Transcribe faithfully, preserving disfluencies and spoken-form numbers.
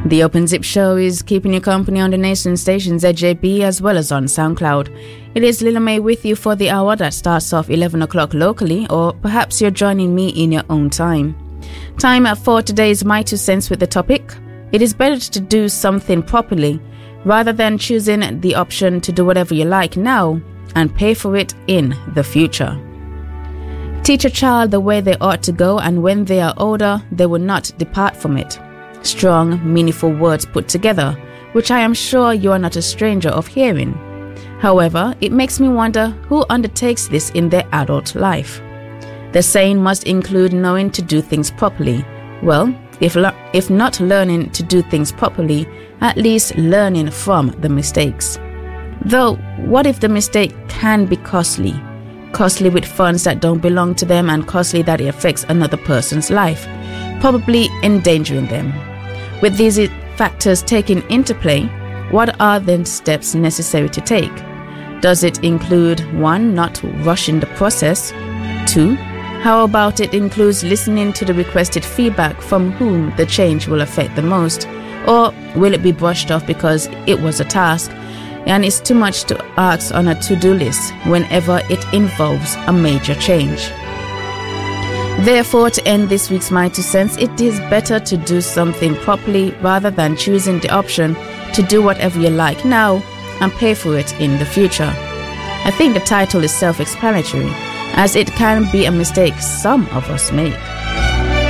The Open Zip Show is keeping you company on the nation stations at J B as well as on SoundCloud. It is Lila May with you for the hour that starts off eleven o'clock locally, or perhaps you're joining me in your own time. Time for today's My Two Cents with the topic: it is better to do something properly rather than choosing the option to do whatever you like now and pay for it in the future. Teach a child the way they ought to go, and when they are older, they will not depart from it. Strong, meaningful words put together, which I am sure you are not a stranger of hearing. However, it makes me wonder who undertakes this in their adult life. The saying must include knowing to do things properly. Well, if, lo- if not learning to do things properly, at least learning from the mistakes. Though, what if the mistake can be costly? Costly with funds that don't belong to them, and costly that it affects another person's life, probably endangering them. With these factors taken into play, what are the steps necessary to take? Does it include one, not rushing the process? Two, how about it includes listening to the requested feedback from whom the change will affect the most? Or will it be brushed off because it was a task and it's too much to ask on a to-do list whenever it involves a major change? Therefore, to end this week's My Two Cents, it is better to do something properly rather than choosing the option to do whatever you like now and pay for it in the future. I think the title is self-explanatory, as it can be a mistake some of us make.